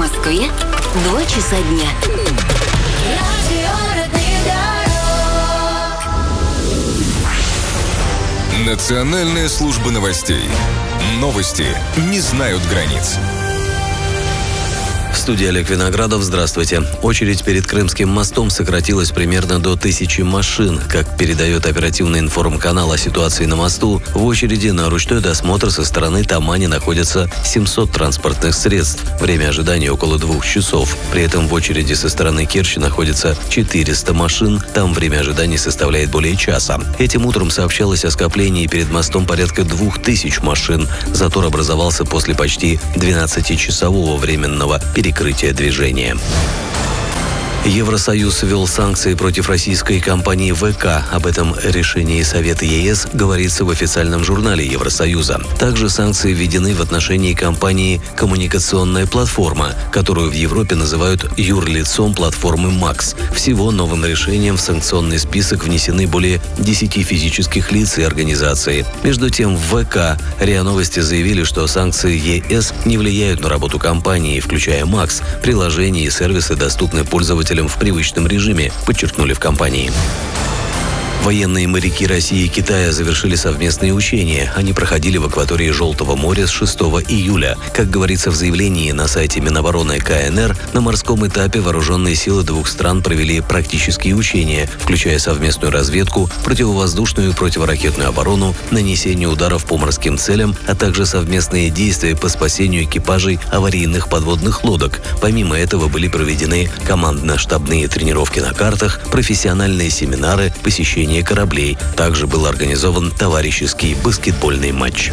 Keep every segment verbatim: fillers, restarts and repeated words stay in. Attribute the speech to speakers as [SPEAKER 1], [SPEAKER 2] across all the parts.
[SPEAKER 1] Москве два часа дня.
[SPEAKER 2] Национальная служба новостей. Новости не знают границ.
[SPEAKER 3] В студии Олег Виноградов. Здравствуйте. Очередь перед Крымским мостом сократилась примерно до тысячи машин. Как передает оперативный информканал о ситуации на мосту, в очереди на ручной досмотр со стороны Тамани находится семьсот транспортных средств. Время ожидания около двух часов. При этом в очереди со стороны Керчи находится четыреста машин. Там время ожидания составляет более часа. Этим утром сообщалось о скоплении перед мостом порядка двух тысяч машин. Затор образовался после почти двенадцатичасового временного перекрытия движения. Евросоюз ввел санкции против российской компании ВК. Об этом решении Совета ЕС говорится в официальном журнале Евросоюза. Также санкции введены в отношении компании «Коммуникационная платформа», которую в Европе называют юрлицом платформы МАКС. Всего новым решением в санкционный список внесены более десяти физических лиц и организаций. Между тем, в ВК РИА Новости заявили, что санкции ЕС не влияют на работу компании, включая МАКС. Приложения и сервисы доступны пользователям в привычном режиме, подчеркнули в компании. Военные моряки России и Китая завершили совместные учения. Они проходили в акватории Желтого моря с шестого июля. Как говорится в заявлении на сайте Минобороны КНР, на морском этапе вооруженные силы двух стран провели практические учения, включая совместную разведку, противовоздушную и противоракетную оборону, нанесение ударов по морским целям, а также совместные действия по спасению экипажей аварийных подводных лодок. Помимо этого были проведены командно-штабные тренировки на картах, профессиональные семинары, посещение кораблей. Также был организован товарищеский баскетбольный матч.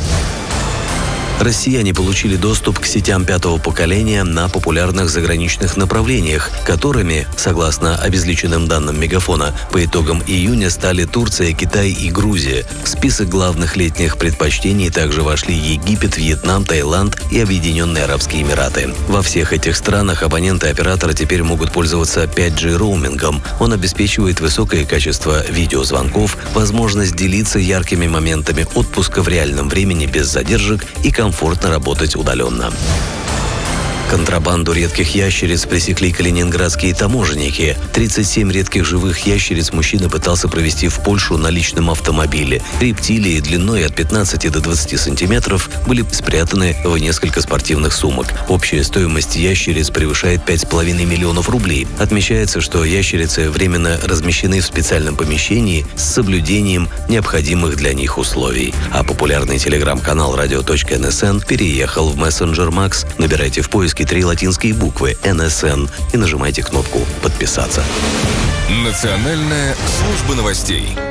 [SPEAKER 3] Россияне получили доступ к сетям пятого поколения на популярных заграничных направлениях, которыми, согласно обезличенным данным Мегафона, по итогам июня стали Турция, Китай и Грузия. В список главных летних предпочтений также вошли Египет, Вьетнам, Таиланд и Объединенные Арабские Эмираты. Во всех этих странах абоненты оператора теперь могут пользоваться пять джи роумингом. Он обеспечивает высокое качество видеозвонков, возможность делиться яркими моментами отпуска в реальном времени без задержек и комфортно комфортно работать удаленно. Контрабанду редких ящериц пресекли калининградские таможенники. тридцать семь редких живых ящериц мужчина пытался провести в Польшу на личном автомобиле. Рептилии длиной от пятнадцати до двадцати сантиметров были спрятаны в несколько спортивных сумок. Общая стоимость ящериц превышает пять с половиной миллионов рублей. Отмечается, что ящерицы временно размещены в специальном помещении с соблюдением необходимых для них условий. А популярный телеграм-канал радио точка эн эс эн переехал в мессенджер Макс. Набирайте в поиске три латинские буквы эн эс эн и нажимайте кнопку «Подписаться».
[SPEAKER 2] Национальная служба новостей.